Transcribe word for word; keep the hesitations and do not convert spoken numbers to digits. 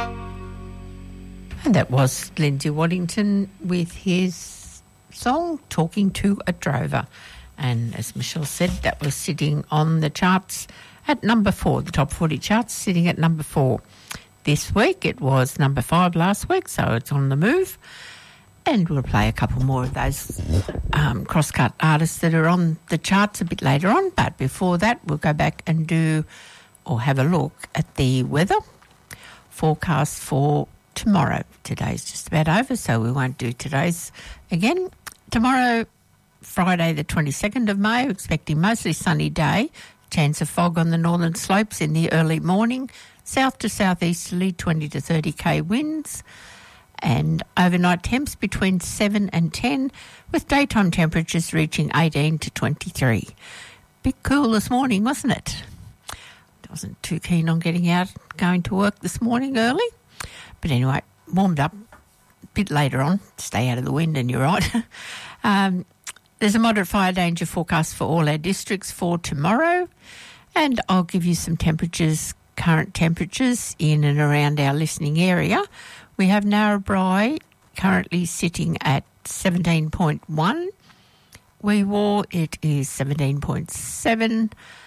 And that was Lindsay Waddington with his song, Talking to a Drover. And as Michelle said, that was sitting on the charts at number four, the top forty charts sitting at number four this week. It was number five last week, so it's on the move. And we'll play a couple more of those um, crosscut artists that are on the charts a bit later on. But before that, we'll go back and do or have a look at the weather forecast for tomorrow. Today's just about over, so we won't do today's again. Tomorrow, Friday the twenty-second of May, we're expecting mostly sunny day. Chance of fog on the northern slopes in the early morning. South to southeasterly, twenty to thirty k winds. And overnight temps between seven and ten, with daytime temperatures reaching eighteen to twenty-three. Bit cool this morning, wasn't it? Wasn't too keen on getting out, going to work this morning early. But anyway, warmed up a bit later on. Stay out of the wind and you're right. um, there's a moderate fire danger forecast for all our districts for tomorrow. And I'll give you some temperatures, current temperatures in and around our listening area. We have Narrabri currently sitting at seventeen point one. Wee Waa, it is seventeen point seven.